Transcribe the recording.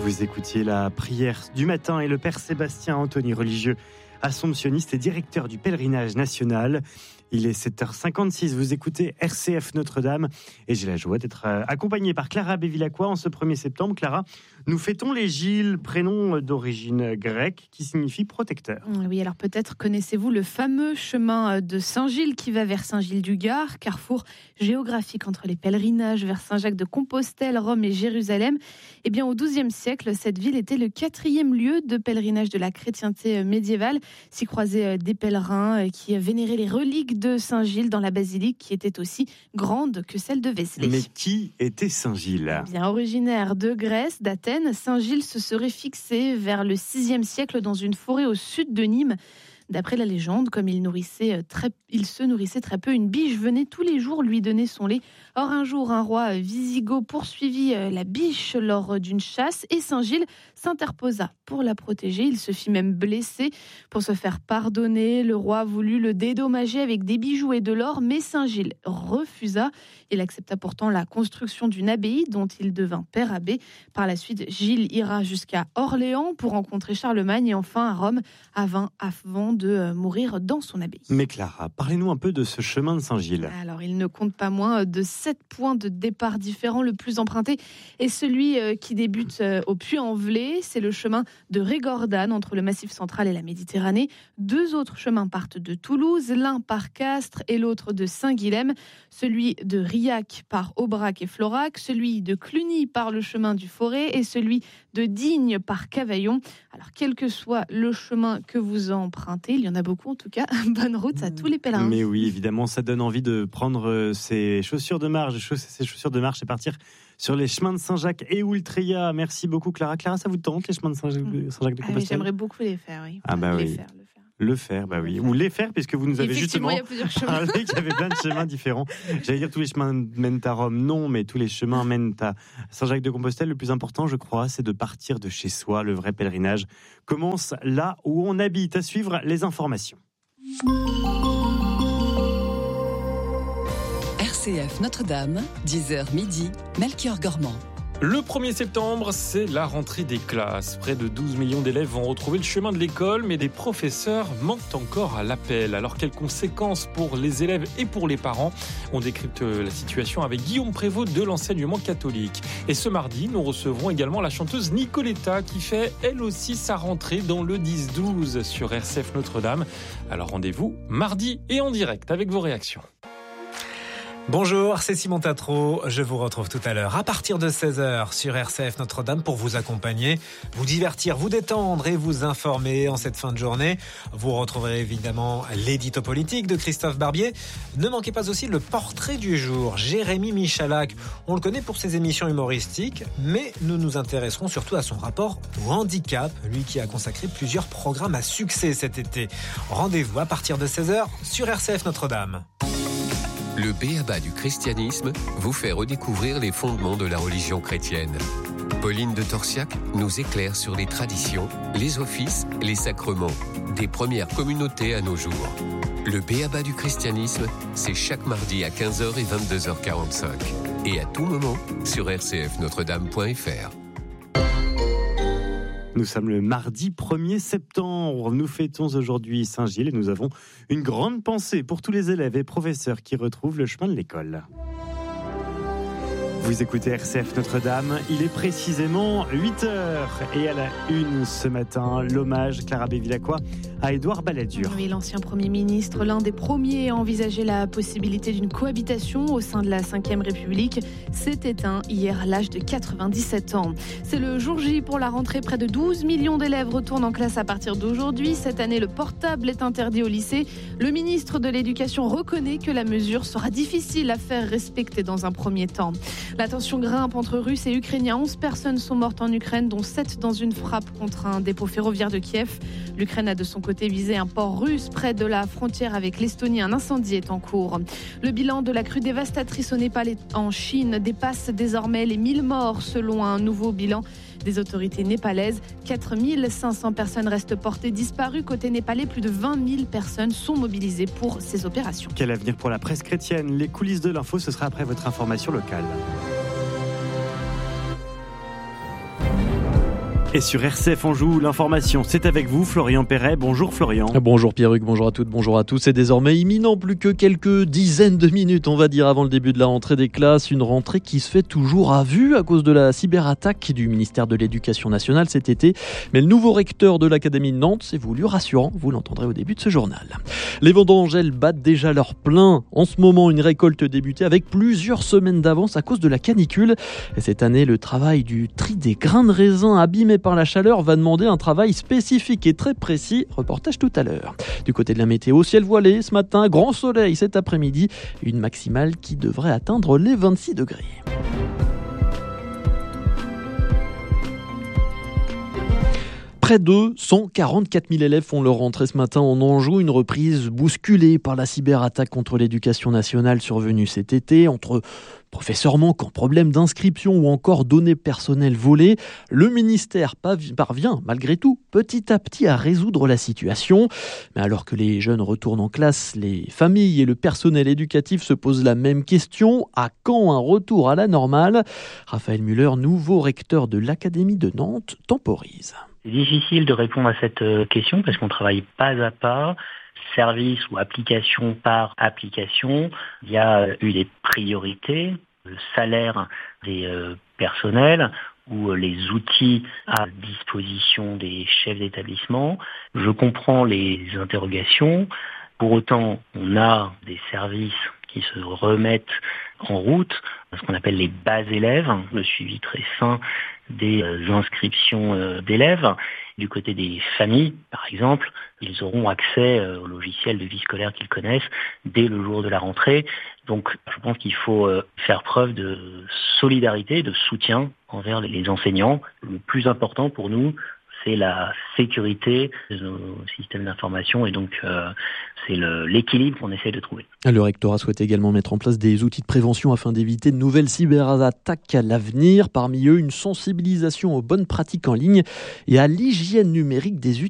Vous écoutiez la prière du matin et le Père Sébastien Anthony, religieux assomptionniste et directeur du pèlerinage national. Il est 7h56, vous écoutez RCF Notre-Dame et j'ai la joie d'être accompagné par Clara Bevilacqua en ce 1er septembre. Clara, nous fêtons les Gilles, prénom d'origine grecque qui signifie protecteur. Oui, alors peut-être connaissez-vous le fameux chemin de Saint-Gilles qui va vers Saint-Gilles-du-Gard, carrefour géographique entre les pèlerinages vers Saint-Jacques-de-Compostelle, Rome et Jérusalem. Eh bien, au XIIe siècle, cette ville était le 4e lieu de pèlerinage de la chrétienté médiévale. S'y croisaient des pèlerins qui vénéraient les reliques de Saint-Gilles dans la basilique qui était aussi grande que celle de Vézelay. Mais qui était Saint-Gilles ? Bien originaire de Grèce, d'Athènes, Saint-Gilles se serait fixé vers le 6e siècle dans une forêt au sud de Nîmes. D'après la légende, comme il se nourrissait très peu, une biche venait tous les jours lui donner son lait. Or, un jour, un roi wisigoth poursuivit la biche lors d'une chasse et Saint-Gilles s'interposa pour la protéger. Il se fit même blesser. Pour se faire pardonner, le roi voulut le dédommager avec des bijoux et de l'or, mais Saint-Gilles refusa. Il accepta pourtant la construction d'une abbaye dont il devint père abbé. Par la suite, Gilles ira jusqu'à Orléans pour rencontrer Charlemagne et enfin à Rome avant de mourir dans son abbaye. Mais Clara, parlez-nous un peu de ce chemin de Saint-Gilles. Alors, il ne compte pas moins de 7 points de départ différents. Le plus emprunté est celui qui débute au Puy-en-Velay. C'est le chemin de Régordane entre le Massif central et la Méditerranée. 2 autres chemins partent de Toulouse, l'un par Castres et l'autre de Saint-Guilhem. Celui de Riac par Aubrac et Florac, celui de Cluny par le chemin du Forêt et celui de Digne par Cavaillon. Alors, quel que soit le chemin que vous empruntez, il y en a beaucoup en tout cas, bonne route à tous les pèlerins. Mais oui, évidemment, ça donne envie de prendre ses chaussures de marche, et partir sur les chemins de Saint-Jacques et Oultreya. Merci beaucoup Clara. Clara, ça vous tente les chemins de Saint-Jacques de Compostelle ? Oui, j'aimerais beaucoup les faire, oui. Le faire, bah oui. Ou les faire, puisque vous nous avez justement parlé qu'il y avait plein de chemins différents. J'allais dire tous les chemins mènent à Rome, non, mais tous les chemins mènent à Saint-Jacques-de-Compostelle. Le plus important, je crois, c'est de partir de chez soi. Le vrai pèlerinage commence là où on habite. À suivre les informations. RCF Notre-Dame, 10h midi, Melchior Gormand. Le 1er septembre, c'est la rentrée des classes. Près de 12 millions d'élèves vont retrouver le chemin de l'école, mais des professeurs manquent encore à l'appel. Alors, quelles conséquences pour les élèves et pour les parents ? On décrypte la situation avec Guillaume Prévost de l'enseignement catholique. Et ce mardi, nous recevrons également la chanteuse Nicoletta qui fait, elle aussi, sa rentrée dans le 10-12 sur RCF Notre-Dame. Alors, rendez-vous mardi et en direct avec vos réactions. Bonjour, c'est Simon Tatro. Je vous retrouve tout à l'heure à partir de 16h sur RCF Notre-Dame pour vous accompagner, vous divertir, vous détendre et vous informer en cette fin de journée. Vous retrouverez évidemment l'édito politique de Christophe Barbier. Ne manquez pas aussi le portrait du jour, Jérémy Michalak. On le connaît pour ses émissions humoristiques, mais nous nous intéresserons surtout à son rapport au handicap, lui qui a consacré plusieurs programmes à succès cet été. Rendez-vous à partir de 16h sur RCF Notre-Dame. Le b.a.-ba du christianisme vous fait redécouvrir les fondements de la religion chrétienne. Pauline de Torsiac nous éclaire sur les traditions, les offices, les sacrements, des premières communautés à nos jours. Le b.a.-ba du christianisme, c'est chaque mardi à 15h et 22h45. Et à tout moment sur rcfnotredame.fr. Nous sommes le mardi 1er septembre. Nous fêtons aujourd'hui Saint-Gilles et nous avons une grande pensée pour tous les élèves et professeurs qui retrouvent le chemin de l'école. Vous écoutez RCF Notre-Dame, il est précisément 8h et à la une ce matin, l'hommage Clara Bevilacqua à Édouard Balladur. Oui, l'ancien Premier ministre, l'un des premiers à envisager la possibilité d'une cohabitation au sein de la Ve République, s'est éteint hier à l'âge de 97 ans. C'est le jour J pour la rentrée, près de 12 millions d'élèves retournent en classe à partir d'aujourd'hui. Cette année, le portable est interdit au lycée. Le ministre de l'Éducation reconnaît que la mesure sera difficile à faire respecter dans un premier temps. La tension grimpe entre Russes et Ukrainiens. 11 personnes sont mortes en Ukraine, dont 7 dans une frappe contre un dépôt ferroviaire de Kiev. L'Ukraine a de son côté visé un port russe près de la frontière avec l'Estonie. Un incendie est en cours. Le bilan de la crue dévastatrice au Népal et en Chine dépasse désormais les 1000 morts selon un nouveau bilan des autorités népalaises. 4500 personnes restent portées disparues. Côté népalais, plus de 20 000 personnes sont mobilisées pour ces opérations. Quel avenir pour la presse chrétienne ? Les coulisses de l'info, ce sera après votre information locale. Et sur RCF Anjou, l'information, c'est avec vous, Florian Perret. Bonjour Florian. Bonjour Pierruc, bonjour à toutes, bonjour à tous. C'est désormais imminent, plus que quelques dizaines de minutes, on va dire, avant le début de la rentrée des classes. Une rentrée qui se fait toujours à vue à cause de la cyberattaque du ministère de l'Éducation nationale cet été. Mais le nouveau recteur de l'Académie de Nantes s'est voulu rassurant, vous l'entendrez au début de ce journal. Les vendanges, elles, battent déjà leur plein. En ce moment, une récolte débutait avec plusieurs semaines d'avance à cause de la canicule. Et cette année, le travail du tri des grains de raisin abîmés par la chaleur va demander un travail spécifique et très précis. Reportage tout à l'heure. Du côté de la météo, ciel voilé ce matin, grand soleil cet après-midi, une maximale qui devrait atteindre les 26 degrés. Près de 144 000 élèves font leur rentrée ce matin en Anjou, une reprise bousculée par la cyberattaque contre l'éducation nationale survenue cet été, entre professeurs manquants, problèmes d'inscription ou encore données personnelles volées. Le ministère parvient malgré tout petit à petit à résoudre la situation. Mais alors que les jeunes retournent en classe, les familles et le personnel éducatif se posent la même question. À quand un retour à la normale ? Raphaël Müller, nouveau recteur de l'Académie de Nantes, temporise. C'est difficile de répondre à cette question parce qu'on travaille pas à pas, service ou application par application. Il y a eu des priorités, le salaire des personnels ou les outils à disposition des chefs d'établissement. Je comprends les interrogations. Pour autant, on a des services qui se remettent en route, ce qu'on appelle les bases élèves, le suivi très fin des inscriptions d'élèves. Du côté des familles, par exemple, ils auront accès au logiciel de vie scolaire qu'ils connaissent dès le jour de la rentrée. Donc, je pense qu'il faut faire preuve de solidarité, de soutien envers les enseignants. Le plus important pour nous, c'est la sécurité de nos systèmes d'information et donc c'est l'équilibre qu'on essaie de trouver. Le rectorat souhaite également mettre en place des outils de prévention afin d'éviter de nouvelles cyberattaques à l'avenir. Parmi eux, une sensibilisation aux bonnes pratiques en ligne et à l'hygiène numérique des utilisateurs.